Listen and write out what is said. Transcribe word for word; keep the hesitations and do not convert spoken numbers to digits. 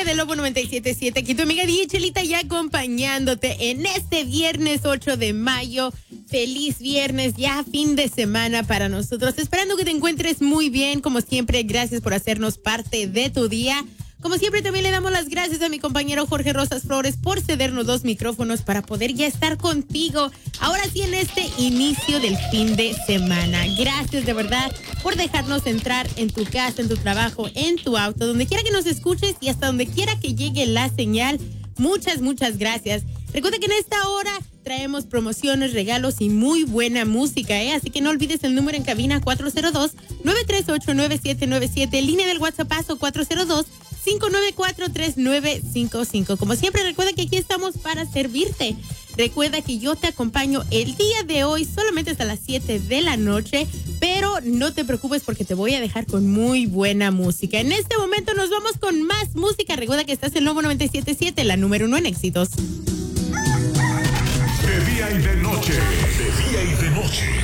familia de Lobo noventa y siete punto siete. Aquí tu amiga D J Chelita ya acompañándote en este viernes ocho de mayo. Feliz viernes, ya fin de semana para nosotros. Esperando que te encuentres muy bien. Como siempre, gracias por hacernos parte de tu día. Como siempre, también le damos las gracias a mi compañero Jorge Rosas Flores por cedernos dos micrófonos para poder ya estar contigo. Ahora sí, en este inicio del fin de semana. Gracias de verdad por dejarnos entrar en tu casa, en tu trabajo, en tu auto, donde quiera que nos escuches y hasta donde quiera que llegue la señal. Muchas, muchas gracias. Recuerda que en esta hora traemos promociones, regalos y muy buena música, ¿eh? Así que no olvides el número en cabina cuatro cero dos, nueve tres ocho, nueve siete nueve siete, línea del WhatsApp cuatro cero dos, cinco nueve cuatro, tres nueve cinco cinco. Como siempre, recuerda que aquí estamos para servirte. Recuerda que yo te acompaño el día de hoy solamente hasta las siete de la noche, pero no te preocupes porque te voy a dejar con muy buena música. En este momento nos vamos con más música. Recuerda que estás en Lobo noventa y siete punto siete, la número uno en éxitos. De día y de noche, de día y de noche.